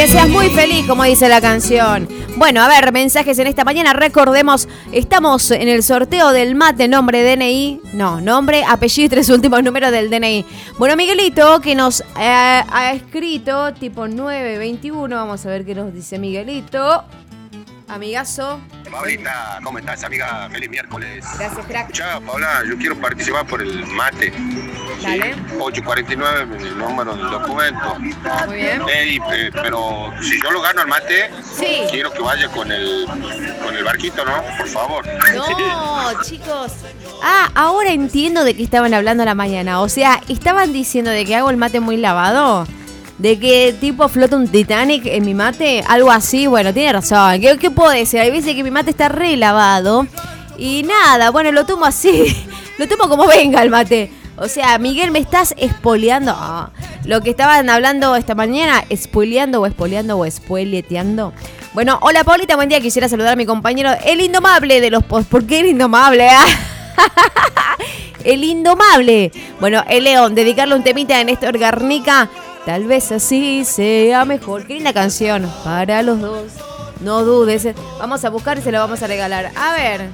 que seas muy feliz, como dice la canción. Bueno, a ver, mensajes en esta mañana. Recordemos, estamos en el sorteo del mate, nombre, DNI. No, nombre, apellido y 3 últimos números del DNI. Bueno, Miguelito, que nos ha escrito tipo 921. Vamos a ver qué nos dice Miguelito. Amigazo. Pablita, ¿cómo estás, amiga? Feliz miércoles. Gracias, crack. Chao, Paula, yo quiero participar por el mate. Dale. Sí, 849, el número del documento. Muy bien. Pero si yo lo gano al mate, sí, quiero que vaya con el barquito, ¿no? Por favor. No, chicos. Ahora entiendo de qué estaban hablando a la mañana. O sea, estaban diciendo de que hago el mate muy lavado. De que tipo flota un Titanic en mi mate, algo así. Bueno, tiene razón. ¿Qué puedo decir? Hay veces que mi mate está re lavado. Y nada, bueno, lo tomo así. Lo tomo como venga el mate. O sea, Miguel, me estás espoleando. Lo que estaban hablando esta mañana, espoleando o espoleteando. Bueno, hola Paulita, buen día. Quisiera saludar a mi compañero, el indomable de los posts. ¿Por qué el indomable? El indomable. Bueno, el león, dedicarle un temita a Néstor Garnica. Tal vez así sea mejor. Qué linda canción para los dos. No dudes. Vamos a buscar y se lo vamos a regalar. A ver.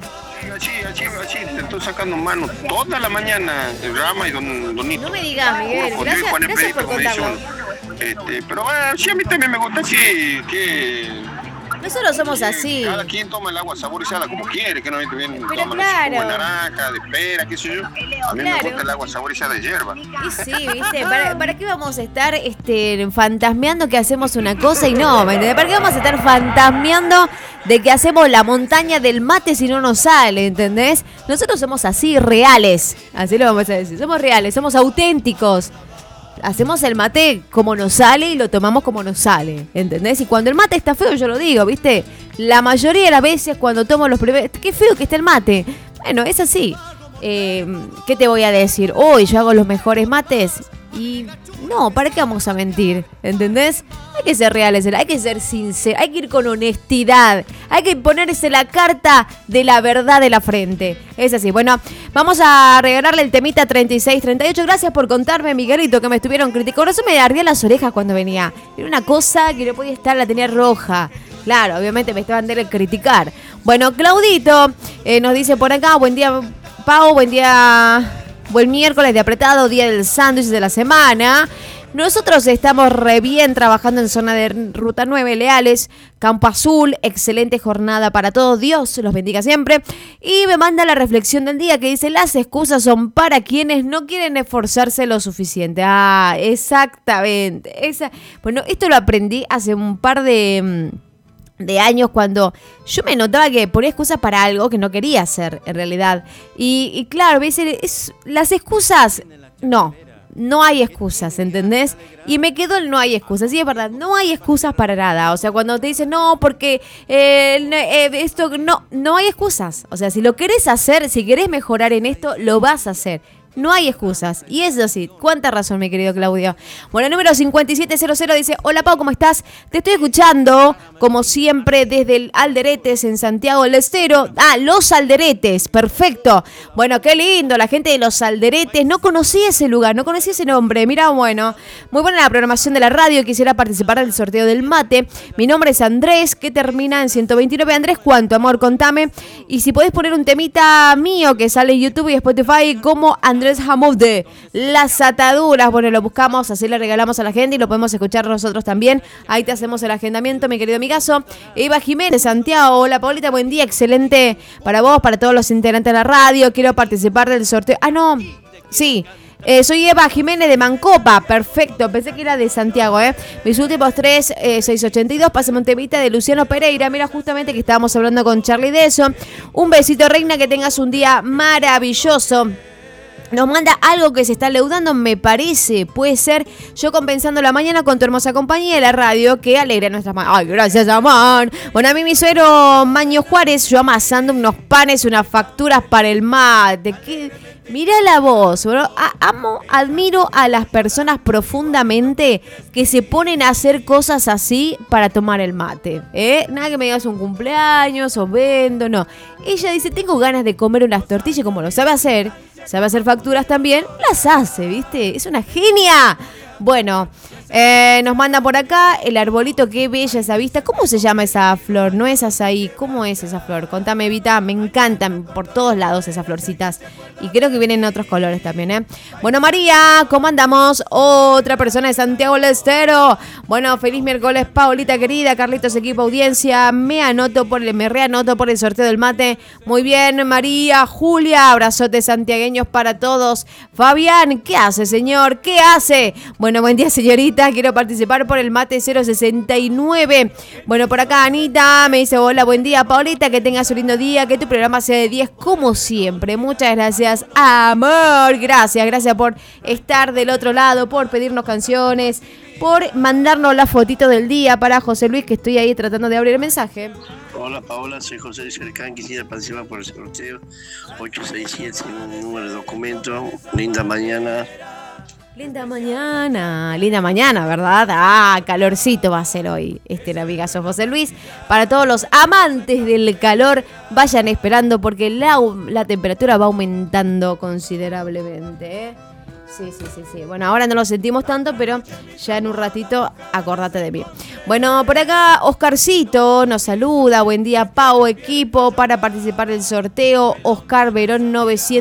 Así, te estoy sacando mano toda la mañana el Rama y Don Nito. No me digas, Miguel. Gracias por contarlo. Pero sí, a mí también me gusta así que... Nosotros somos así. Cada quien toma el agua saborizada como quiere, que no bien pero toma claro, de naranja, de pera, qué sé yo. A mí me gusta el agua saborizada de hierba. Y sí, ¿viste? ¿Para qué vamos a estar fantasmeando que hacemos una cosa y no? ¿Me entiendes? ¿Para qué vamos a estar fantasmeando de que hacemos la montaña del mate si no nos sale? ¿Entendés? Nosotros somos así, reales. Así lo vamos a decir. Somos reales, somos auténticos. Hacemos el mate como nos sale y lo tomamos como nos sale, ¿entendés? Y cuando el mate está feo, yo lo digo, ¿viste? La mayoría de las veces cuando tomo los primeros... ¡Qué feo que está el mate! Bueno, es así. ¿Qué te voy a decir? Hoy yo hago los mejores mates y... No, ¿para qué vamos a mentir? ¿Entendés? Hay que ser reales, hay que ser sinceros, hay que ir con honestidad, hay que ponerse la carta de la verdad de la frente. Es así. Bueno, vamos a regalarle el temita 3638. Gracias por contarme, Miguelito, que me estuvieron criticando. Por eso me ardían las orejas cuando venía. Era una cosa que no podía estar, la tenía roja. Claro, obviamente me estaban de criticar. Bueno, Claudito nos dice por acá, buen día, Pau, buen día... Buen miércoles de apretado, día del sándwich de la semana. Nosotros estamos re bien trabajando en zona de Ruta 9, Leales, Campo Azul. Excelente jornada para todos. Dios los bendiga siempre. Y me manda la reflexión del día que dice: las excusas son para quienes no quieren esforzarse lo suficiente. Exactamente. Bueno, esto lo aprendí hace un par de años cuando yo me notaba que ponía excusas para algo que no quería hacer en realidad. Y claro, las excusas, no hay excusas, ¿entendés? Y me quedó el no hay excusas. Sí, es verdad, no hay excusas para nada. O sea, cuando te dicen no, porque esto, no hay excusas. O sea, si lo querés hacer, si querés mejorar en esto, lo vas a hacer. No hay excusas. Y eso sí, cuánta razón, mi querido Claudio. Bueno, el número 5700 dice: hola Pau, ¿cómo estás? Te estoy escuchando, como siempre, desde el Alderetes en Santiago del Estero. Los Alderetes, perfecto. Bueno, qué lindo, la gente de Los Alderetes. No conocía ese lugar, no conocía ese nombre. Mirá, bueno, muy buena la programación de la radio. Quisiera participar del sorteo del mate. Mi nombre es Andrés, que termina en 129. Andrés, ¿cuánto, amor? Contame. Y si podés poner un temita mío que sale en YouTube y Spotify como Andrés Hamoud de Las Ataduras. Bueno, lo buscamos, así le regalamos a la gente y lo podemos escuchar nosotros también. Ahí te hacemos el agendamiento, mi querido amigazo. Eva Jiménez, Santiago. Hola, Paulita, buen día. Excelente para vos, para todos los integrantes de la radio. Quiero participar del sorteo. Sí. Soy Eva Jiménez de Mancopa. Perfecto, pensé que era de Santiago, Mis últimos 682. Pásame un temita de Luciano Pereira. Mira, justamente que estábamos hablando con Charlie de eso. Un besito, reina, que tengas un día maravilloso. Nos manda algo que se está leudando, me parece. Puede ser yo compensando la mañana con tu hermosa compañía de la radio que alegra nuestras manos. Ay, gracias, amor. Bueno, a mí mi suegro Maño Juárez, yo amasando unos panes, unas facturas para el mate. Mirá la voz, bro. Admiro a las personas profundamente que se ponen a hacer cosas así para tomar el mate. Nada que me digas un cumpleaños o vendo, no. Ella dice, tengo ganas de comer unas tortillas, y como lo sabe hacer facturas también, las hace, ¿viste? Es una genia. Bueno, Nos manda por acá el arbolito, qué bella esa vista. ¿Cómo se llama esa flor? No es azaí. ¿Cómo es esa flor? Contame, Evita. Me encantan por todos lados esas florcitas. Y creo que vienen en otros colores también, ¿eh? Bueno, María, ¿cómo andamos? Otra persona de Santiago del Estero. Bueno, feliz miércoles, Paulita querida. Carlitos, equipo, audiencia. Me reanoto por el sorteo del mate. Muy bien, María, Julia. Abrazotes santiagueños para todos. Fabián, ¿qué hace, señor? ¿Qué hace? Bueno, buen día, señorita. Quiero participar por el mate 069. Bueno, por acá Anita me dice: hola, buen día, Paulita, que tengas un lindo día, que tu programa sea de 10 como siempre. Muchas gracias, amor. Gracias por estar del otro lado, por pedirnos canciones, por mandarnos la fotito del día para José Luis, que estoy ahí tratando de abrir el mensaje. Hola Paola, soy José Luis Cercán, quisiera participar por el sorteo 867, un número de documento. Linda mañana. Linda mañana, ¿verdad? Ah, calorcito va a ser hoy, amigazo José Luis. Para todos los amantes del calor, vayan esperando porque la temperatura va aumentando considerablemente, ¿eh? Sí. Bueno, ahora no lo sentimos tanto, pero ya en un ratito acordate de mí. Bueno, por acá Oscarcito nos saluda. Buen día, Pau, equipo, para participar del sorteo. Oscar Verón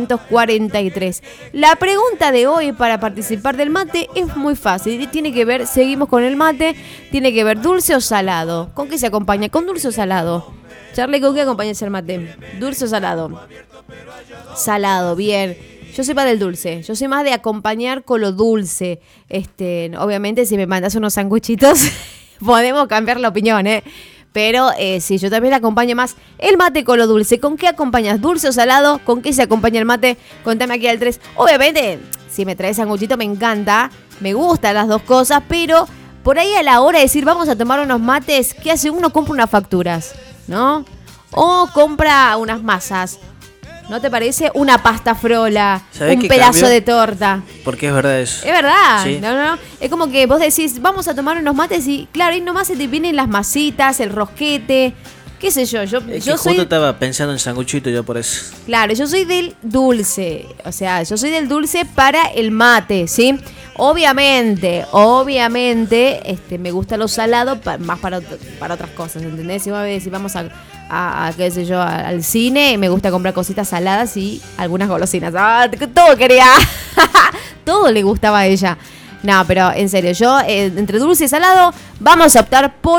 943. La pregunta de hoy para participar del mate es muy fácil. Tiene que ver, seguimos con el mate, tiene que ver dulce o salado. ¿Con qué se acompaña? ¿Con dulce o salado? Charlie, ¿con qué acompañas el mate? ¿Dulce o salado? Salado, bien. Yo soy más del dulce, yo soy más de acompañar con lo dulce. Obviamente si me mandas unos sanguchitos podemos cambiar la opinión, ¿eh? Pero sí, yo también acompaño más el mate con lo dulce. ¿Con qué acompañas? ¿Dulce o salado? ¿Con qué se acompaña el mate? Contame aquí al 3. Obviamente, si me traes sanguchito me encanta, me gustan las dos cosas, pero por ahí a la hora de decir vamos a tomar unos mates, ¿qué hace uno? Compra unas facturas, ¿no? O compra unas masas. ¿No te parece? Una pasta frola, un pedazo de torta. Porque es verdad eso. Es verdad. Sí. No. Es como que vos decís, vamos a tomar unos mates y claro, ahí nomás se te vienen las masitas, el rosquete, qué sé yo. Yo justo estaba pensando en sanguchito yo por eso. Claro, yo soy del dulce. O sea, yo soy del dulce para el mate, ¿sí? Obviamente, me gusta lo salado más para otras cosas, ¿entendés? Si vamos a qué sé yo, al cine, me gusta comprar cositas saladas y algunas golosinas. Todo quería. Todo le gustaba a ella. No, pero en serio, yo entre dulce y salado vamos a optar por